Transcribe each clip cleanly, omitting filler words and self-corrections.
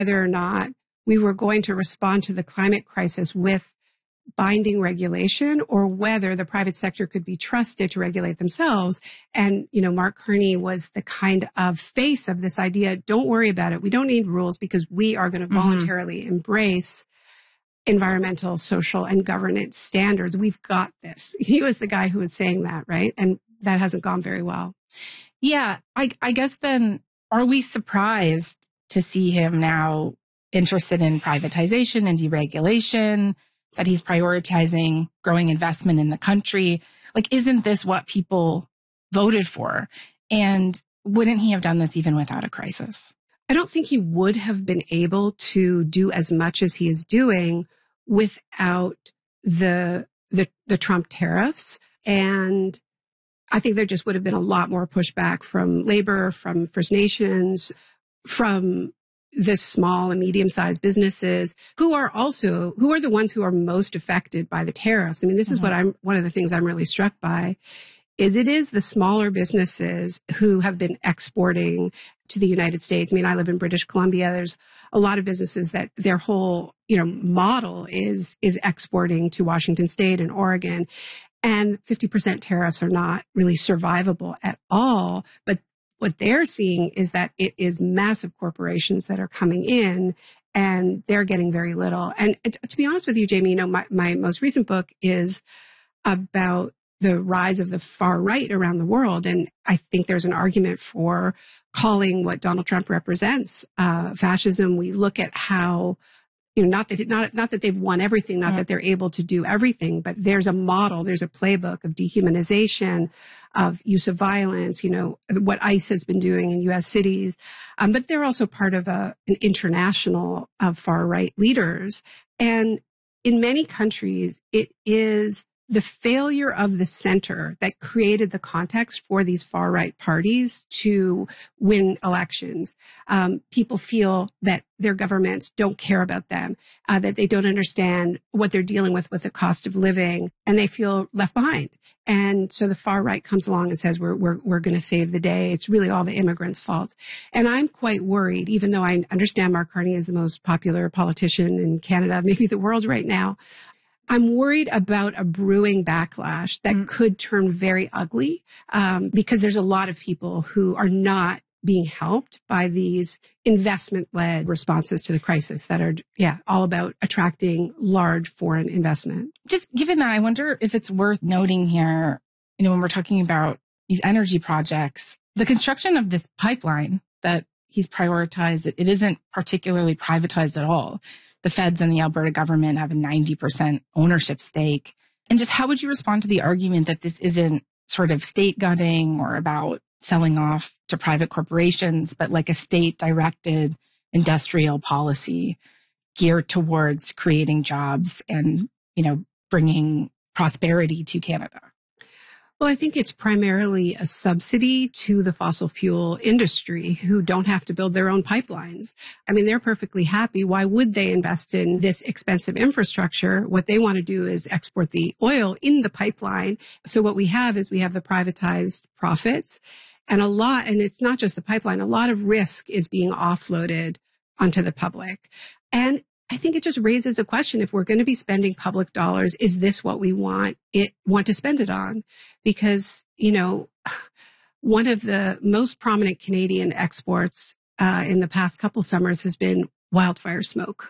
whether or not we were going to respond to the climate crisis with binding regulation or whether the private sector could be trusted to regulate themselves. And, Mark Carney was the kind of face of this idea. Don't worry about it. We don't need rules because we are going to voluntarily embrace environmental, social, and governance standards. We've got this. He was the guy who was saying that, right? And that hasn't gone very well. Yeah. I guess then, are we surprised to see him now interested in privatization and deregulation, that he's prioritizing growing investment in the country? Like, isn't this what people voted for? And wouldn't he have done this even without a crisis? I don't think he would have been able to do as much as he is doing without the Trump tariffs. And I think there just would have been a lot more pushback from labor, from First Nations, from the small and medium-sized businesses who are the ones who are most affected by the tariffs. I mean, this is one of the things I'm really struck by is it is the smaller businesses who have been exporting to the United States. I mean, I live in British Columbia. There's a lot of businesses that their whole, model is exporting to Washington State and Oregon. And 50% tariffs are not really survivable at all. But what they're seeing is that it is massive corporations that are coming in and they're getting very little. And to be honest with you, Jamie, my most recent book is about the rise of the far right around the world. And I think there's an argument for calling what Donald Trump represents fascism. We look at how, not that they've won everything, not that they're able to do everything, but there's a model, there's a playbook of dehumanization, of use of violence, what ICE has been doing in U.S. cities. But they're also part of an international of far right leaders. And in many countries, it is the failure of the center that created the context for these far right parties to win elections. People feel that their governments don't care about them, that they don't understand what they're dealing with the cost of living, and they feel left behind. And so the far right comes along and says, we're going to save the day. It's really all the immigrants' fault. And I'm quite worried, even though I understand Mark Carney is the most popular politician in Canada, maybe the world right now. I'm worried about a brewing backlash that could turn very ugly because there's a lot of people who are not being helped by these investment-led responses to the crisis that are, all about attracting large foreign investment. Just given that, I wonder if it's worth noting here, when we're talking about these energy projects, the construction of this pipeline that he's prioritized, it isn't particularly privatized at all. The feds and the Alberta government have a 90% ownership stake. And just how would you respond to the argument that this isn't sort of state gutting or about selling off to private corporations, but like a state-directed industrial policy geared towards creating jobs and, bringing prosperity to Canada? Well, I think it's primarily a subsidy to the fossil fuel industry who don't have to build their own pipelines. I mean, they're perfectly happy. Why would they invest in this expensive infrastructure? What they want to do is export the oil in the pipeline. So what we have is we have the privatized profits and and it's not just the pipeline, a lot of risk is being offloaded onto the public. And I think it just raises a question. If we're going to be spending public dollars, is this what we want to spend it on? Because, one of the most prominent Canadian exports in the past couple summers has been wildfire smoke.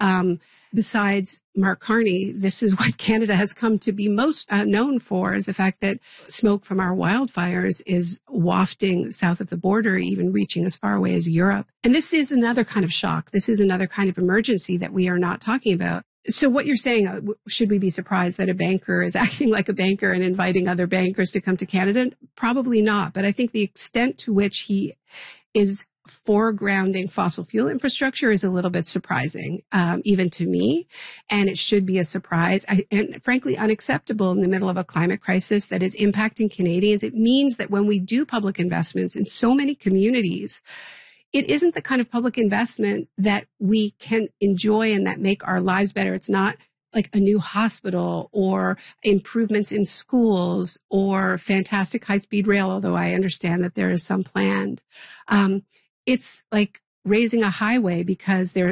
Besides Mark Carney, this is what Canada has come to be most known for, is the fact that smoke from our wildfires is wafting south of the border, even reaching as far away as Europe. And this is another kind of shock. This is another kind of emergency that we are not talking about. So what you're saying, should we be surprised that a banker is acting like a banker and inviting other bankers to come to Canada? Probably not. But I think the extent to which he is foregrounding fossil fuel infrastructure is a little bit surprising, even to me. And it should be a surprise and frankly unacceptable in the middle of a climate crisis that is impacting Canadians. It means that when we do public investments in so many communities, it isn't the kind of public investment that we can enjoy and that make our lives better. It's not like a new hospital or improvements in schools or fantastic high-speed rail, although I understand that there is some planned. It's like raising a highway because